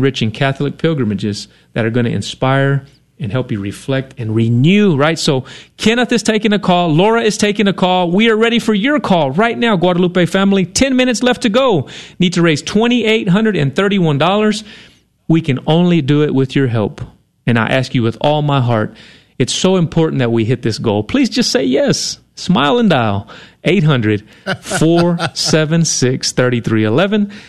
enriching Catholic pilgrimages that are going to inspire and help you reflect and renew, right? So Kenneth is taking a call. Laura is taking a call. We are ready for your call right now, Guadalupe family. 10 minutes left to go. Need to raise $2,831. We can only do it with your help. And I ask you with all my heart, it's so important that we hit this goal. Please just say yes. Smile and dial. 800-476-3311.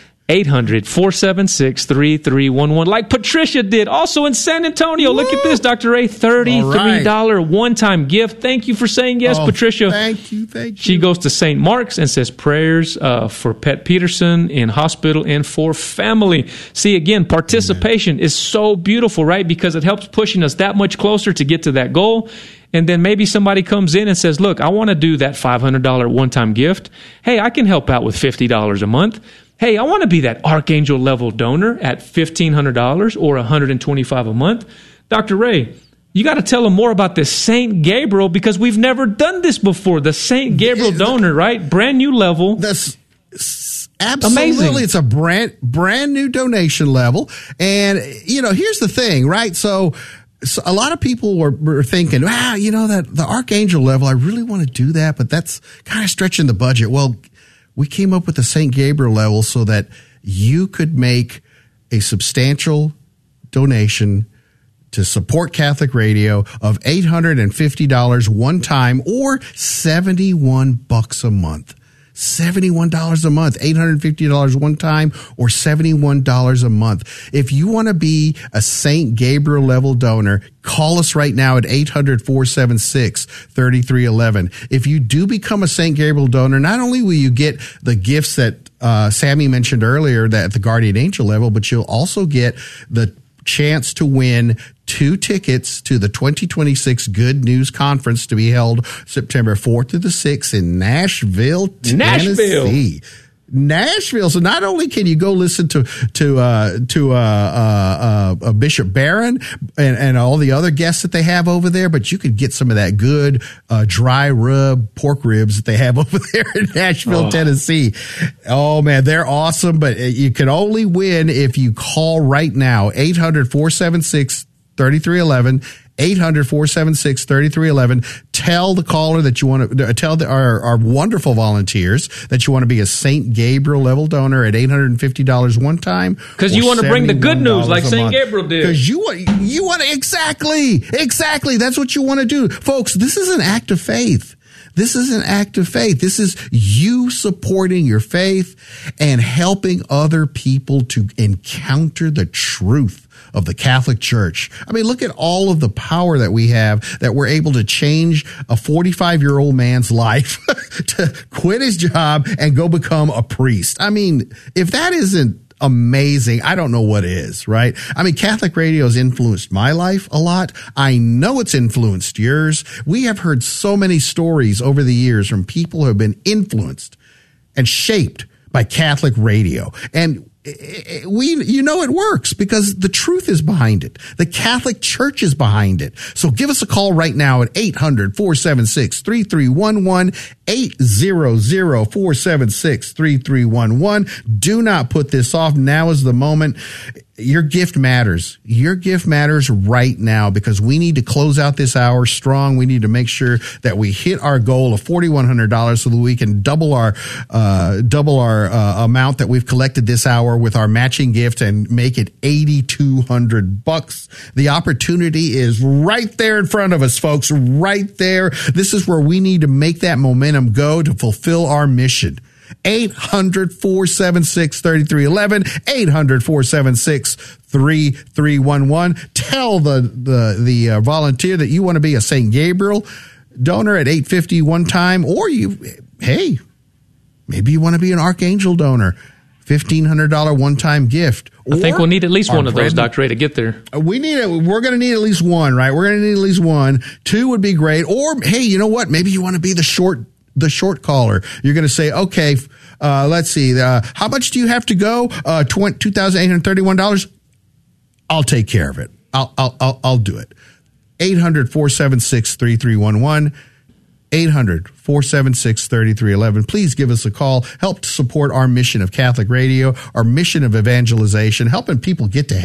800-476-3311. Like Patricia did, also in San Antonio. Woo! Look at this, Dr. Ray. $33 one-time gift. Thank you for saying yes, Patricia. Thank you. She goes to St. Mark's and says prayers for Pet Peterson in hospital and for family. See, again, participation is so beautiful, right? Because it helps pushing us that much closer to get to that goal. And then maybe somebody comes in and says, look, I want to do that $500 one-time gift. Hey, I can help out with $50 a month. Hey, I want to be that archangel level donor at $1,500 or $125 a month. Dr. Ray, you got to tell them more about this St. Gabriel because we've never done this before. The St. Gabriel donor, right? Brand new level. That's absolutely amazing. It's a brand new donation level. And, here's the thing, right? So a lot of people were thinking, that the archangel level, I really want to do that, but that's kind of stretching the budget. Well, we came up with the St. Gabriel level so that you could make a substantial donation to support Catholic Radio of $850 one time or $71 a month. $71 a month, $850 one time, or $71 a month. If you want to be a St. Gabriel level donor, call us right now at 800-476-3311. If you do become a St. Gabriel donor, not only will you get the gifts that Sammy mentioned earlier that at the Guardian Angel level, but you'll also get the chance to win 2 tickets to the 2026 Good News Conference to be held September 4th to the 6th in Nashville, Tennessee. Nashville. So not only can you go listen to Bishop Barron and all the other guests that they have over there, but you could get some of that good dry rub pork ribs that they have over there in Nashville, Tennessee. Oh man, they're awesome. But you can only win if you call right now, 800-476-3311. 800-476-3311. Tell the caller that you want to tell our wonderful volunteers that you want to be a St. Gabriel level donor at $850 one time. Because you want to bring the good news like St. Gabriel did. Because you want to, exactly. That's what you want to do. Folks, this is an act of faith. This is an act of faith. This is you supporting your faith and helping other people to encounter the truth of the Catholic Church. I mean, look at all of the power that we have, that we're able to change a 45-year-old man's life to quit his job and go become a priest. I mean, if that isn't amazing, I don't know what is, right? I mean, Catholic radio has influenced my life a lot. I know it's influenced yours. We have heard so many stories over the years from people who have been influenced and shaped by Catholic radio. And it works because the truth is behind it. The Catholic Church is behind it. So give us a call right now at 800-476-3311, 800-476-3311. Do not put this off. Now is the moment. Your gift matters. Your gift matters right now because we need to close out this hour strong. We need to make sure that we hit our goal of $4,100 so that we can double our amount that we've collected this hour with our matching gift and make it $8,200. The opportunity is right there in front of us, folks, right there. This is where we need to make that momentum go to fulfill our mission. 800-476-3311, 800-476-3311. Tell the volunteer that you want to be a St. Gabriel donor at $850 one time, or maybe you want to be an Archangel donor, $1,500 one-time gift. I think we'll need at least one of those, Dr. Ray, to get there. We're going to need at least one, right? We're going to need at least one. 2 would be great. Or, hey, you know what? Maybe you want to be the short caller. You're going to say, okay, let's see. How much do you have to go? $2,831. I'll take care of it. I'll do it. 800-476-3311. 800-476-3311. Please give us a call. Help to support our mission of Catholic Radio, our mission of evangelization, helping people get to